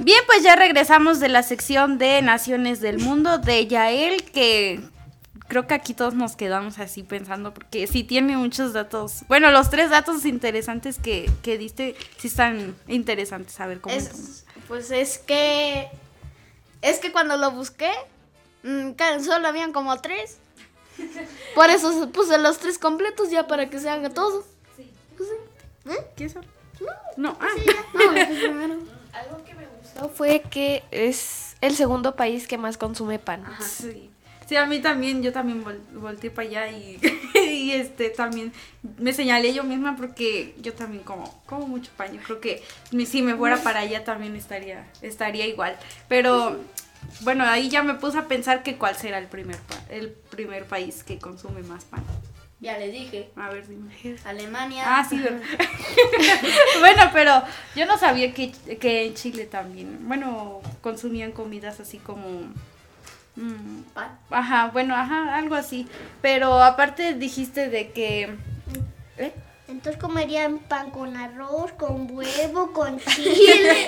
Bien, pues ya regresamos de la sección de Naciones del Mundo de Yael, que creo que aquí todos nos quedamos así pensando, porque sí tiene muchos datos. Bueno, los 3 datos interesantes que diste, sí están interesantes. A ver, ¿cómo? Pues es que cuando lo busqué, solo habían como 3. Por eso puse los 3 completos ya para que se haga todo. Sí. Pues sí. ¿Qué son? No. Sí, primero. Algo que me gustó fue que es el segundo país que más consume pan. Ajá. Sí, a mí también, yo también volteé para allá y, también me señalé yo misma porque yo también como mucho pan. Yo creo que si me fuera para allá también estaría igual. Pero bueno, ahí ya me puse a pensar que cuál será el primer país que consume más pan. Ya le dije. A ver, dime. Alemania. Ah, sí, ¿verdad? Bueno, pero yo no sabía que en Chile también, bueno, consumían comidas así como... pan. Ajá, algo así. Pero aparte dijiste de que... Entonces comerían pan con arroz, con huevo, con chile.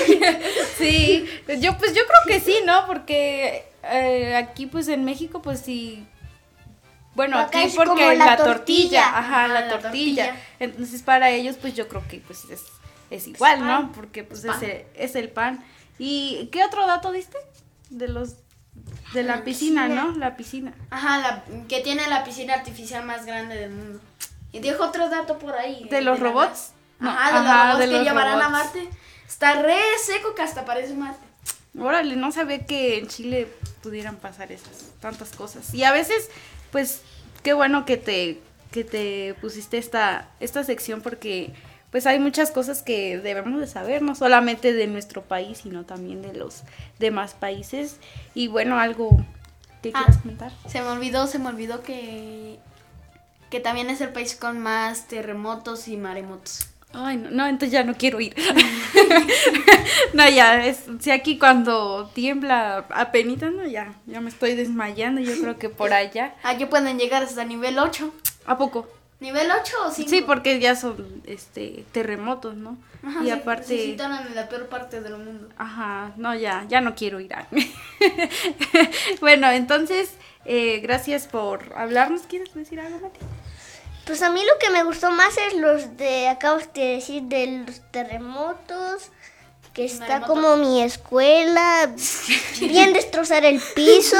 Sí, yo creo que sí, ¿no? Porque aquí pues en México pues sí... Bueno, Acá aquí es porque como la la tortilla, tortilla. la tortilla. Entonces para ellos pues yo creo que pues es igual, ¿no? Porque pues es el pan. ¿Y qué otro dato diste? De la piscina, ¿no? La piscina. Ajá, que tiene la piscina artificial más grande del mundo. Y dijo otro dato por ahí. ¿De los robots? Ajá, de los robots que llevarán robots a Marte. Está re seco que hasta parece Marte. Órale, no sabía que en Chile pudieran pasar esas tantas cosas. Y a veces, pues, qué bueno que te pusiste esta sección porque pues hay muchas cosas que debemos de saber, no solamente de nuestro país, sino también de los demás países. Y bueno, algo que quieras comentar. Se me olvidó que también es el país con más terremotos y maremotos. Ay, no, entonces ya no quiero ir. No, si aquí cuando tiembla apenita, no, ya me estoy desmayando, yo creo que por allá. Aquí pueden llegar hasta nivel 8. ¿A poco? ¿Nivel 8 o 5? Sí, porque ya son terremotos, ¿no? Ajá, y sí, aparte se situan en la peor parte del mundo. Ajá, no, ya no quiero ir. Bueno, entonces, gracias por hablarnos. ¿Quieres decir algo, Mati? Pues a mí lo que me gustó más es los de, acabas de decir, de los terremotos, que está ¿Maremoto? como mi escuela, bien destrozar el piso,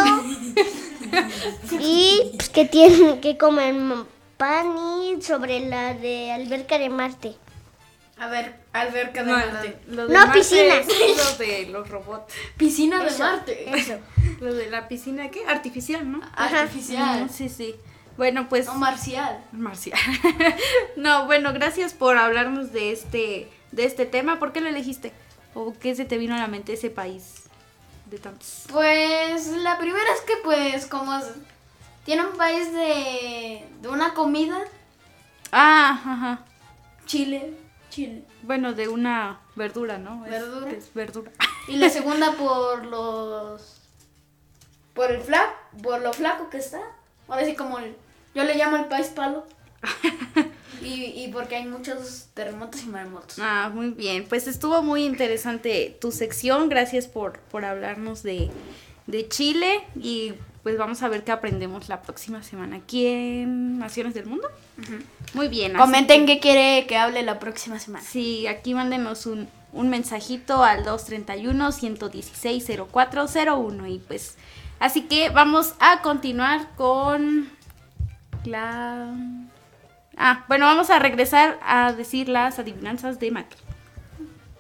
y pues que tienen que comer pan y sobre la de alberca de Marte. A ver, alberca de Marte. Lo de No, Marte piscina. es lo de los robots. Piscina de Eso, Marte. Eso. Lo de la piscina, ¿qué? Artificial, ¿no? Artificial. Sí. Bueno, pues... No, marcial. Marcial. No, bueno, gracias por hablarnos de este tema. ¿Por qué lo elegiste? ¿O qué se te vino a la mente ese país de tantos? Pues la primera es que pues como tiene un país de una comida, Ajá. Chile. Bueno, de una verdura, ¿no? ¿Verdura? Es verdura. Y la segunda por lo flaco que está. Ahora sí como yo le llamo el país palo. Y porque hay muchos terremotos y maremotos. Ah, muy bien. Pues estuvo muy interesante tu sección. Gracias por hablarnos de Chile. Y pues vamos a ver qué aprendemos la próxima semana aquí en Naciones del Mundo. Uh-huh. Muy bien. Comenten qué quiere que hable la próxima semana. Sí, aquí mándenos un mensajito al 231-116-0401. Y pues, así que vamos a continuar con vamos a regresar a decir las adivinanzas de Mati.